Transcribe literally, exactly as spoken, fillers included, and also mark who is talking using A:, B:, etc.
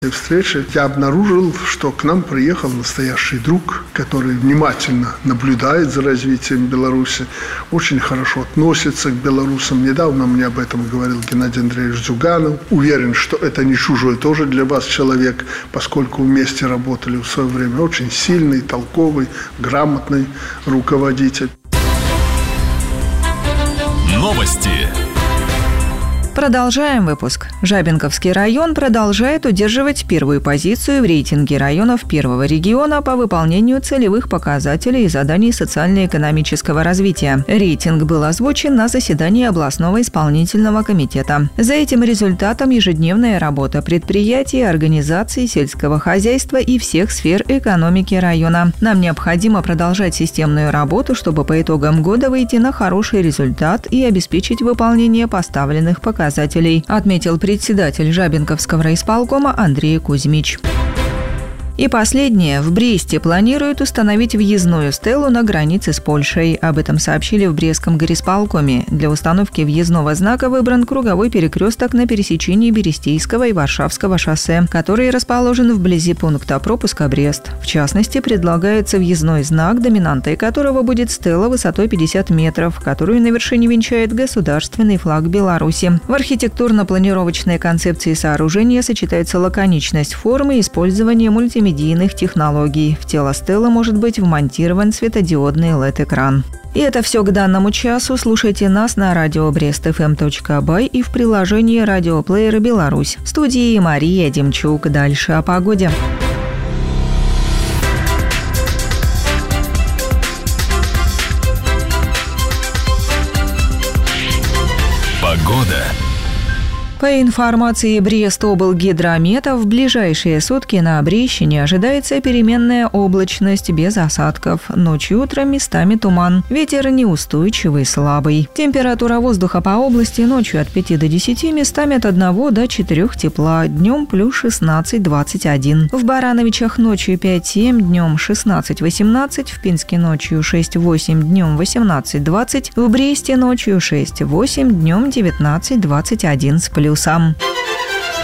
A: встречи я обнаружил, что к нам приехал настоящий друг, который внимательно наблюдает за развитием Беларуси, очень хорошо относится к белорусам. Недавно мне об этом говорил Геннадий Андреевич Зюганов. Уверен, что это не чужой тоже для вас человек, поскольку вместе работали в свое время. Очень сильный, толковый, грамотный руководитель.
B: Новости.
C: Продолжаем выпуск. Жабинковский район продолжает удерживать первую позицию в рейтинге районов первого региона по выполнению целевых показателей и заданий социально-экономического развития. Рейтинг был озвучен на заседании областного исполнительного комитета. За этим результатом ежедневная работа предприятий, организаций сельского хозяйства и всех сфер экономики района. Нам необходимо продолжать системную работу, чтобы по итогам года выйти на хороший результат и обеспечить выполнение поставленных показателей. Показателей, отметил председатель Жабинковского райисполкома Андрей Кузьмич. И последнее. В Бресте планируют установить въездную стелу на границе с Польшей. Об этом сообщили в Брестском горисполкоме. Для установки въездного знака выбран круговой перекресток на пересечении Берестейского и Варшавского шоссе, который расположен вблизи пункта пропуска Брест. В частности, предлагается въездной знак, доминантой которого будет стела высотой пятьдесят метров, которую на вершине венчает государственный флаг Беларуси. В архитектурно-планировочной концепции сооружения сочетается лаконичность формы и использование мультимедийных медийных технологий. В тело стелы может быть вмонтирован светодиодный эл и ди-экран. И это все к данному часу. Слушайте нас на радио брест эф эм точка бай и в приложении радиоплеера «Беларусь». В студии Мария Демчук. Дальше о погоде.
B: Погода.
C: По информации Брестоблгидромета, в ближайшие сутки на Брещине ожидается переменная облачность без осадков. Ночью и утром местами туман. Ветер неустойчивый, слабый. Температура воздуха по области ночью от пяти до десяти, местами от одного до четырёх тепла. Днем плюс шестнадцать двадцать один. В Барановичах ночью пять-семь, днем шестнадцать-восемнадцать. В Пинске ночью шесть-восемь, днем восемнадцать двадцать. В Бресте ночью шесть-восемь, днем девятнадцать двадцать один с плюсом.